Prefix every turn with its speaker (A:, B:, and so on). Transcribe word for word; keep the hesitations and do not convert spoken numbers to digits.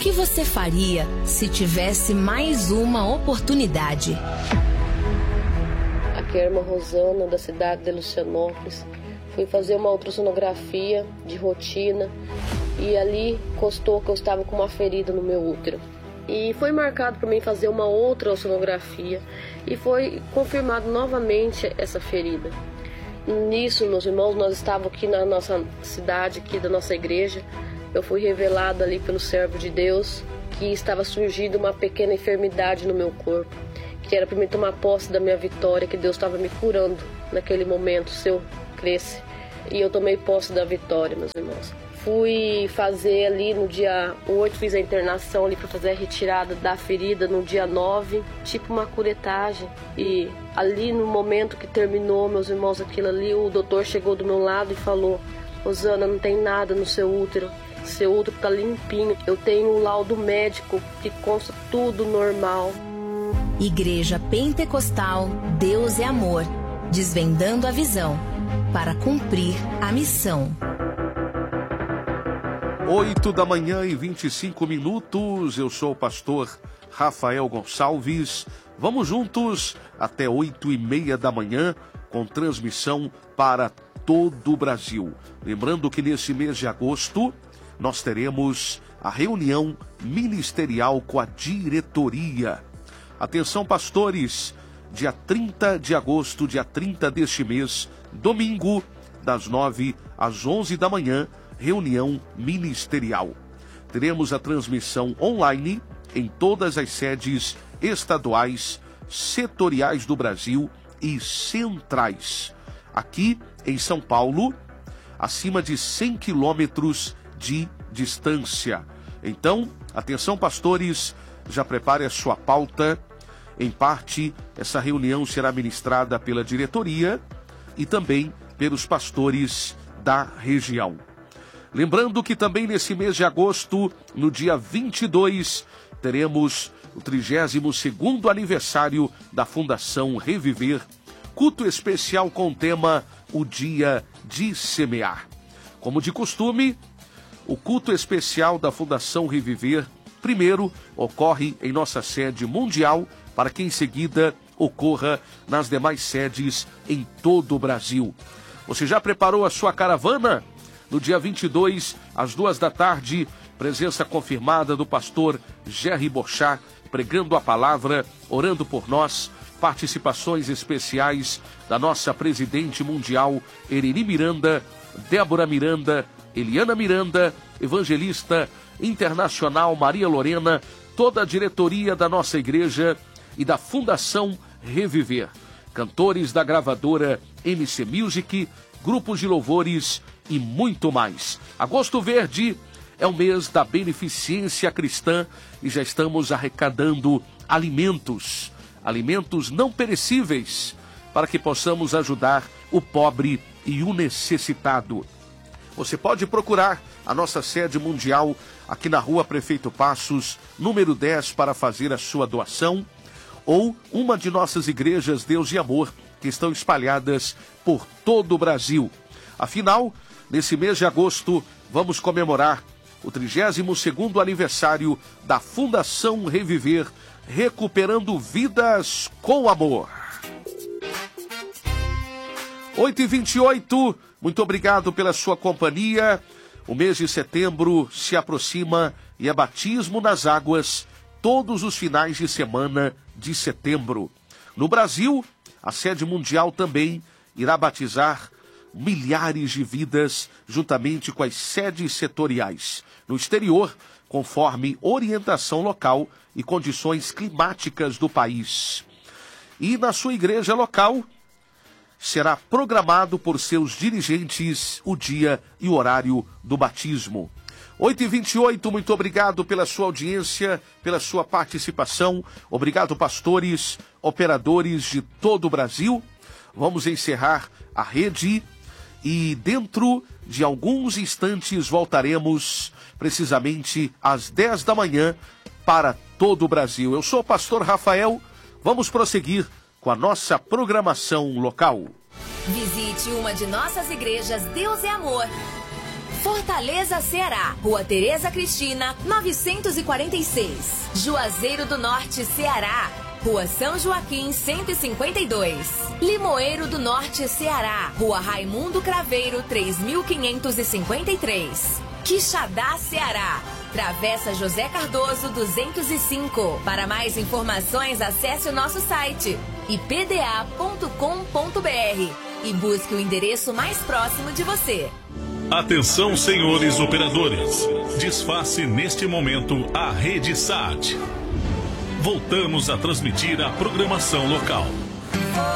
A: que você faria se tivesse mais uma oportunidade?
B: Aqui é a irmã Rosana, da cidade de Lucianópolis. Fui fazer uma ultrassonografia de rotina e ali constou que eu estava com uma ferida no meu útero. E foi marcado para mim fazer uma outra ultrassonografia e foi confirmado novamente essa ferida. Nisso, meus irmãos, nós estávamos aqui na nossa cidade, aqui da nossa igreja. Eu fui revelada ali pelo servo de Deus que estava surgindo uma pequena enfermidade no meu corpo, que era para mim tomar posse da minha vitória, que Deus estava me curando naquele momento, se eu cresce. E eu tomei posse da vitória, meus irmãos. Fui fazer ali no dia oito, fiz a internação ali para fazer a retirada da ferida no dia nove, tipo uma curetagem. E ali no momento que terminou, meus irmãos, aquilo ali, o doutor chegou do meu lado e falou: Rosana, não tem nada no seu útero, seu útero tá limpinho. Eu tenho um laudo médico que consta tudo normal.
A: Igreja Pentecostal Deus é Amor, desvendando a visão para cumprir a missão.
C: Oito da manhã e vinte e cinco minutos, eu sou o pastor Rafael Gonçalves. Vamos juntos até oito e meia da manhã, com transmissão para todo o Brasil. Lembrando que nesse mês de agosto, nós teremos a reunião ministerial com a diretoria. Atenção, pastores, dia trinta de agosto, dia trinta deste mês, domingo, das nove às onze da manhã, reunião ministerial. Teremos a transmissão online em todas as sedes estaduais, setoriais do Brasil e centrais. Aqui em São Paulo, acima de cem quilômetros de distância. Então, atenção, pastores, já prepare a sua pauta. Em parte, essa reunião será ministrada pela diretoria e também pelos pastores da região. Lembrando que também nesse mês de agosto, no dia vinte e dois, teremos o trigésimo segundo aniversário da Fundação Reviver, culto especial com o tema O Dia de Semear. Como de costume, o culto especial da Fundação Reviver, primeiro, ocorre em nossa sede mundial, para que em seguida ocorra nas demais sedes em todo o Brasil. Você já preparou a sua caravana? No dia vinte e dois, às duas da tarde, presença confirmada do pastor Jerry Bochá, pregando a palavra, orando por nós, participações especiais da nossa presidente mundial, Ereni Miranda, Débora Miranda, Eliana Miranda, evangelista internacional Maria Lorena, toda a diretoria da nossa igreja e da Fundação Reviver, cantores da gravadora M C Music, grupos de louvores e muito mais. Agosto Verde é o mês da beneficência cristã e já estamos arrecadando alimentos, alimentos não perecíveis, para que possamos ajudar o pobre e o necessitado. Você pode procurar a nossa sede mundial aqui na Rua Prefeito Passos, número dez, para fazer a sua doação, ou uma de nossas igrejas Deus e Amor, que estão espalhadas por todo o Brasil. Afinal, nesse mês de agosto, vamos comemorar o trigésimo segundo aniversário da Fundação Reviver, recuperando vidas com amor. oito e vinte e oito, muito obrigado pela sua companhia. O mês de setembro se aproxima e é batismo nas águas todos os finais de semana de setembro. No Brasil, a sede mundial também irá batizar milhares de vidas juntamente com as sedes setoriais. No exterior, conforme orientação local e condições climáticas do país. E na sua igreja local, será programado por seus dirigentes o dia e o horário do batismo. oito e vinte e oito, muito obrigado pela sua audiência, pela sua participação. Obrigado, pastores, operadores de todo o Brasil. Vamos encerrar a rede e dentro de alguns instantes voltaremos precisamente às dez da manhã para todo o Brasil. Eu sou o pastor Rafael. Vamos prosseguir com a nossa programação local.
A: Visite uma de nossas igrejas Deus é Amor. Fortaleza, Ceará, Rua Tereza Cristina, novecentos e quarenta e seis. Juazeiro do Norte, Ceará, Rua São Joaquim, cento e cinquenta e dois. Limoeiro do Norte, Ceará, Rua Raimundo Craveiro, três mil quinhentos e cinquenta e três. Quixadá, Ceará, Travessa José Cardoso, duzentos e cinco. Para mais informações, acesse o nosso site i p d a ponto com ponto b r e busque o endereço mais próximo de você.
D: Atenção, senhores operadores. Desface neste momento a Rede Sat. Voltamos a transmitir a programação local.